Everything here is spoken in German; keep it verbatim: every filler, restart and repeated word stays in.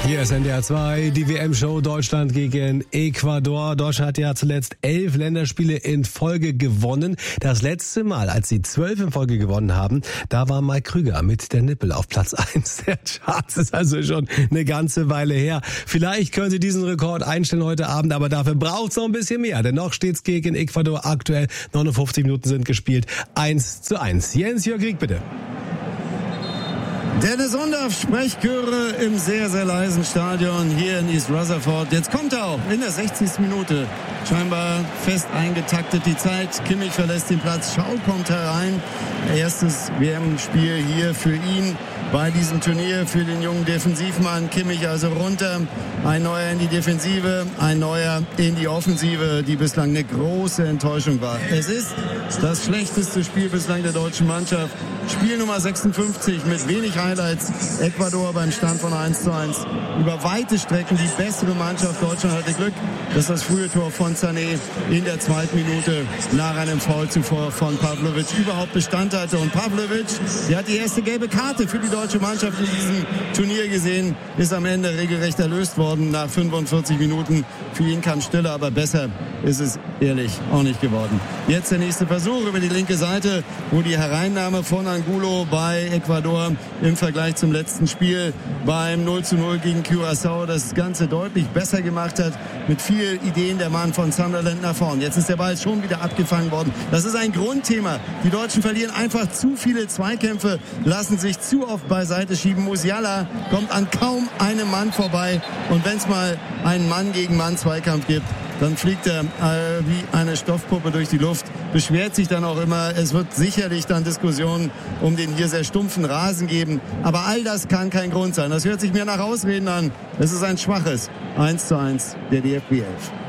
Hier ist N D R zwei, die W M-Show Deutschland gegen Ecuador. Deutschland hat ja zuletzt elf Länderspiele in Folge gewonnen. Das letzte Mal, als sie zwölf in Folge gewonnen haben, da war Mike Krüger mit der Nippel auf Platz eins der Charts. Ist also schon eine ganze Weile her. Vielleicht können sie diesen Rekord einstellen heute Abend, aber dafür braucht es noch ein bisschen mehr. Denn noch steht's gegen Ecuador aktuell. neunundfünfzig Minuten sind gespielt. eins zu eins. Jens-Jörg Rieck, bitte. Dennis Undaff, Sprechchöre im sehr, sehr leisen Stadion hier in East Rutherford. Jetzt kommt er auch in der sechzigsten Minute. Scheinbar fest eingetaktet die Zeit. Kimmich verlässt den Platz. Schau kommt herein. Erstes W M-Spiel hier für ihn bei diesem Turnier, für den jungen Defensivmann. Kimmich also runter. Ein neuer in die Defensive, ein neuer in die Offensive, die bislang eine große Enttäuschung war. Es ist das schlechteste Spiel bislang der deutschen Mannschaft. Spiel Nummer sechsundfünfzig mit wenig Highlights. Ecuador beim Stand von eins zu eins. Über weite Strecken die bessere Mannschaft. Deutschland hatte Glück, dass das frühe Tor von Sané in der zweiten Minute nach einem Foul zuvor von Pavlovic überhaupt Bestand hatte. Und Pavlovic, der hat die erste gelbe Karte für die deutsche Mannschaft in diesem Turnier gesehen, ist am Ende regelrecht erlöst worden nach fünfundvierzig Minuten. Für ihn kam Stille, aber besser ist es ehrlich auch nicht geworden. Jetzt der nächste Versuch über die linke Seite, wo die Hereinnahme von Angulo bei Ecuador im Vergleich zum letzten Spiel beim null zu null gegen Curaçao das Ganze deutlich besser gemacht hat. Mit viel Ideen der Mann von Sunderland nach vorn. Jetzt ist der Ball schon wieder abgefangen worden. Das ist ein Grundthema. Die Deutschen verlieren einfach zu viele Zweikämpfe, lassen sich zu oft beiseite schieben. Musiala kommt an kaum einem Mann vorbei. Und wenn es mal einen Mann gegen Mann Zweikampf gibt, dann fliegt er äh, wie eine Stoffpuppe durch die Luft, beschwert sich dann auch immer. Es wird sicherlich dann Diskussionen um den hier sehr stumpfen Rasen geben. Aber all das kann kein Grund sein. Das hört sich mir nach Ausreden an. Es ist ein schwaches eins zu eins der D F B elf.